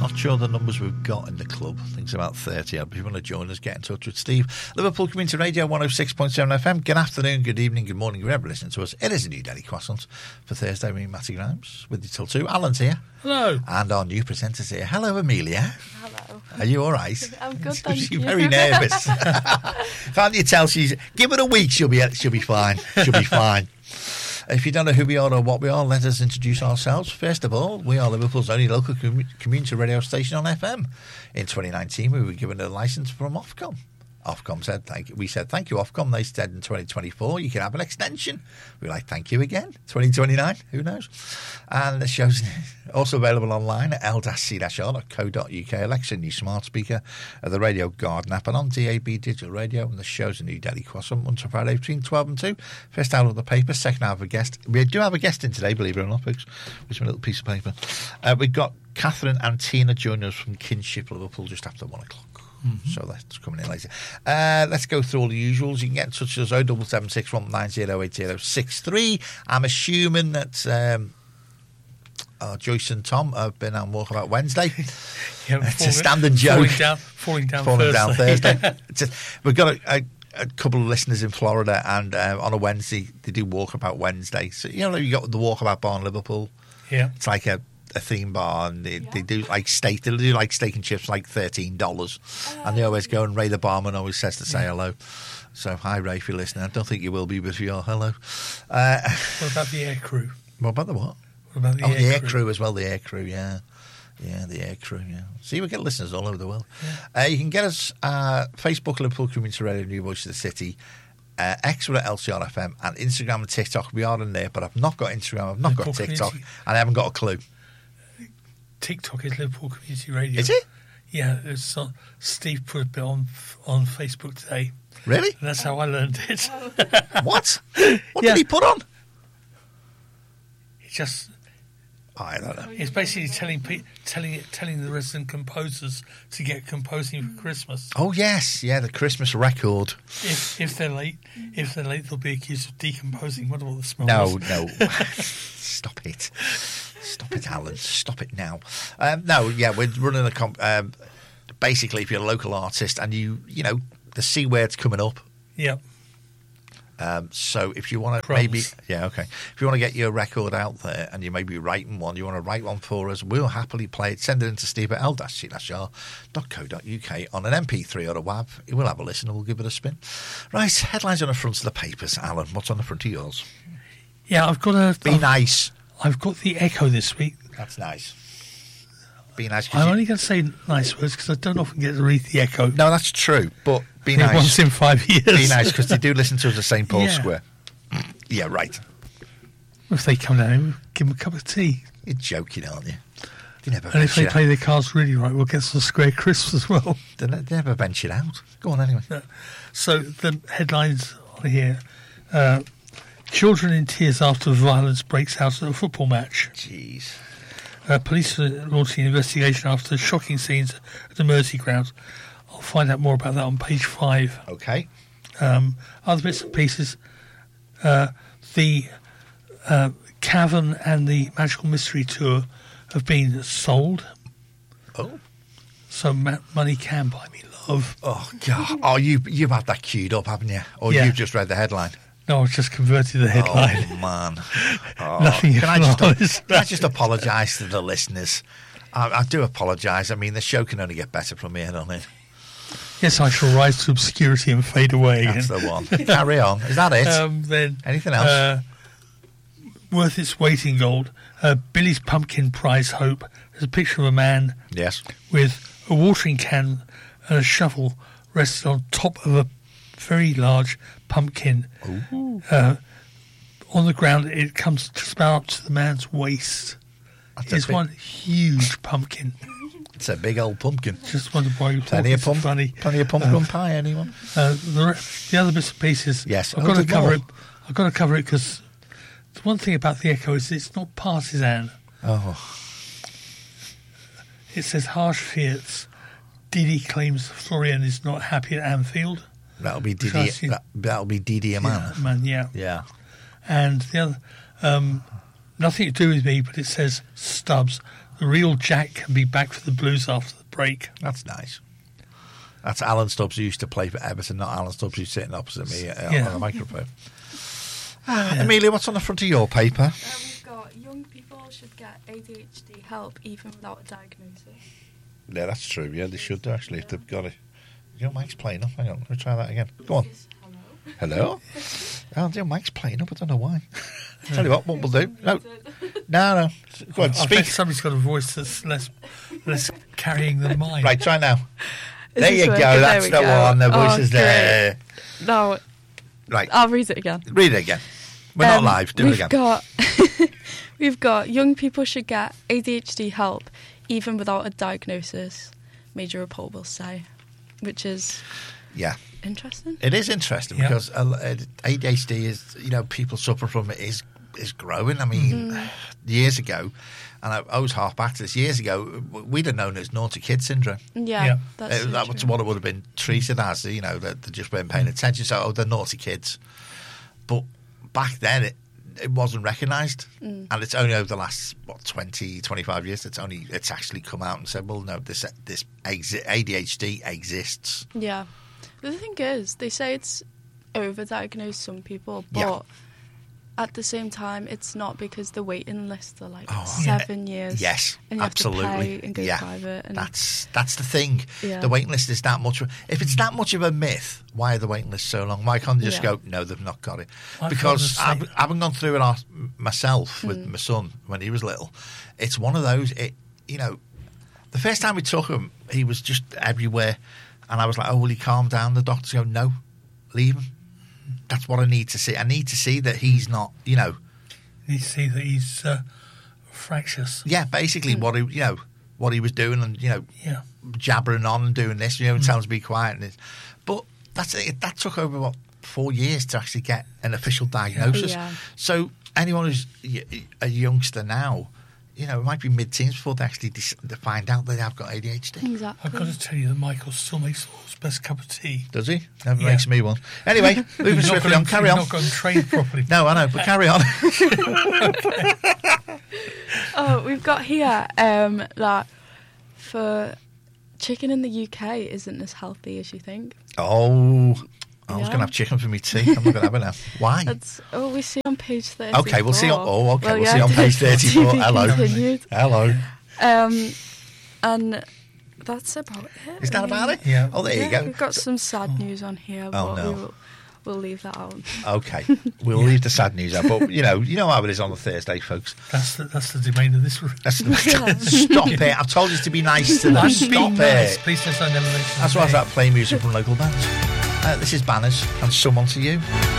Not sure the numbers we've got in the club. I think it's about 30. If you want to join us, get in touch with Steve. Liverpool Community Radio 106.7 FM. Good afternoon, good evening, good morning, whoever listening to us. It is a new Daily Croissant for Thursday. Me, Matty Grimes, with you till 2. Alan's here. Hello. And our new presenter's here. Hello, Amelia. Hello. Are you all right? I'm good, thank you. She's very nervous. Can't you tell give it a week, she'll be fine. She'll be fine. If you don't know who we are or what we are, let us introduce ourselves. First of all, we are Liverpool's only local community radio station on FM. In 2019, we were given a licence from Ofcom. Ofcom said thank you. We said thank you, Ofcom. They said in 2024 you can have an extension. We're like, thank you again. 2029, who knows? And the show's also available online at l-c-r.co.uk. Alexa, new smart speaker, the Radio Garden app, and on DAB digital radio. And the show's a new Daily Croissant, Monday to Friday between 12 and 2. First hour of the paper, second hour of a guest. We do have a guest in today, believe it or not, folks. With a little piece of paper. We've got Catherine and Tina joining us from Kinship, Liverpool, just after 1 o'clock. Mm-hmm. So that's coming in later. Let's go through all the usuals. You can get in touch with us 07761 908063. I'm assuming that Joyce and Tom have been on Walkabout Wednesday. It's a standard joke. Falling down Thursday. We've got a couple of listeners in Florida, and on a Wednesday they do Walkabout Wednesday. So you got the Walkabout bar in Liverpool. Yeah, it's like a theme bar, and they do like steak. They do like steak and chips, like $13, and they always go, and Ray the barman always says to say hello. So hi Ray, if you're listening. I don't think you will be, but if you are, hello. What about the air crew? What about the what? What about the air crew as well? The air crew, yeah, the air crew, yeah. See, we get listeners all over the world. Yeah. You can get us Facebook, Liverpool Community Radio, New Voice of the City. X at LCRFM, and Instagram and TikTok. We are in there, but I've not got Instagram, I've not got TikTok, and I haven't got a clue. TikTok is Liverpool Community Radio. Is it? Yeah, it's Steve put a bit on Facebook today. Really? And that's how I learned it. What? What did he put on? He just... I don't know. It's basically telling the resident composers to get composing for Christmas. Oh yes, yeah, the Christmas record. If they're late, they'll be accused of decomposing. What all the smell? No. Stop it, Alan. Stop it now. We're running a basically, if you're a local artist and you know the C word's coming up. Yep. So if you want to if you want to get your record out there and you may be writing one, you want to write one for us, we'll happily play it. Send it in to Steve at l-c-r.co.uk on an MP3 or a WAV. We'll have a listen and we'll give it a spin. Right, headlines on the front of the papers. Alan, what's on the front of yours? Yeah, I've got nice. I've got the Echo this week. That's nice. Be nice. I'm only going to say nice words because I don't often get to read the Echo. No, that's true, but be nice. Once in 5 years. Be nice because they do listen to us at St. Paul's Square. Yeah, right. If they come down, give them a cup of tea. You're joking, aren't you? And if they play their cards really right, we'll get some square crisps as well. They never bench it out. Go on anyway. So the headlines on here. Children in tears after violence breaks out at a football match. Jeez. Police are launching an investigation after shocking scenes at the Mersey ground. I'll find out more about that on page 5. Okay. Other bits and pieces. The Cavern and the Magical Mystery Tour have been sold. Oh. So money can buy me love. Oh, God. Oh, you've had that queued up, haven't you? Or you've just read the headline? No, I've just converted the headline. Oh, man. Nothing. Can I just apologise to the listeners? I do apologise. I mean, the show can only get better from here on in. Yes, I shall rise to obscurity and fade away again. That's the one. Carry on. Is that it? Then anything else? Worth its weight in gold. Billy's Pumpkin Prize Hope. There's a picture of a man. Yes. With a watering can and a shovel rested on top of a very large pumpkin. On the ground, it comes just about up to the man's waist. It's one huge pumpkin. It's a big old pumpkin. Just wondered why you thought it's funny. Plenty of pumpkin pie, anyone? The other bits and pieces. Yes, I've got to cover it. I've got to cover it because the one thing about the Echo is it's not partisan. Oh. It says harsh fiats. Didi claims Florian is not happy at Anfield. That'll be Didi. That'll be Didi Aman. Yeah. And the other, nothing to do with me, but it says Stubbs. The real Jack can be back for the Blues after the break. That's nice. That's Alan Stubbs, who used to play for Everton, not Alan Stubbs, who's sitting opposite me on the microphone. Amelia, what's on the front of your paper? We've got young people should get ADHD help even without a diagnosis. Yeah, that's true. Yeah, they should actually if they've got it. Your mic's playing up. Hang on, let me try that again. Go on. Hello? Oh, your mic's playing up. I don't know why. Tell you what we'll do. No. Go on, I speak. bet somebody's got a voice that's less carrying than mine. Right, try now. Is There this you go. working? That's There the we go. one. The voice Oh, is there. No, Right, I'll read it again. read it again. We're not live. Do it again. We've got young people should get ADHD help even without a diagnosis, Major report will say, which is Yeah. interesting. It is interesting Yeah. because ADHD is, people suffer from it is growing. I mean, years ago, and I always hark back to this, years ago, we'd have known it as naughty kid syndrome. Yeah. That's so That was true. what it would have been treated as, that they just weren't paying attention. So, they're naughty kids. But back then, it wasn't recognised. And it's only over the last, 20, 25 years, it's actually come out and said, well, no, this ADHD exists. Yeah. But the thing is, they say it's overdiagnosed some people, but Yeah. at the same time, it's not because the waiting lists are like Oh, 7 years. Yes, and you absolutely. have to pay and go Yeah. private. And That's the thing. Yeah. The waiting list is that much. If it's that much of a myth, why are the waiting lists so long? Why can't they just Yeah. go, no, they've not got it? I Because felt the same. having gone through it myself with my son when he was little, it's one of those. The first time we took him, he was just everywhere, and I was like, "Oh, will he calm down?" The doctors go, "No, leave him." That's what I need to see. I need to see that he's not, You see that he's fractious. yeah, basically what he was doing, and Yeah. jabbering on and doing this, and telling us to be quiet. But that's it. That took over 4 years to actually get an official diagnosis. Yeah. So anyone who's a youngster now, it might be mid-teens before they actually find out they have got ADHD. exactly. I've got to tell you that Michael still makes the world's best cup of tea. Does he? Never Yeah. makes me one. Anyway, moving He's not swiftly got on. him- Carry he's on. not got him trained properly. No, I know, but carry on. Oh, we've got here that for chicken in the UK isn't as healthy as you think. Oh, I was Yeah. going to have chicken for me tea. I'm not going to have it now. Why? We see on page 34. Okay, we'll see on. Oh, okay, Well, we'll yeah, see on page to 34. be Hello. continued. Hello. And that's about it. Is that about it? Yeah. Oh, there you Yeah, go. we've got some sad news on here, but no. we'll leave that out. Okay, we'll leave the sad news out, but you know how it is on a Thursday, folks. That's the domain of this. Stop it! I've told you to be nice to them. I'm Stop being nice. it! Please just I never mention That's his why I name. start playing music from local bands. This is Banners and Someone to You.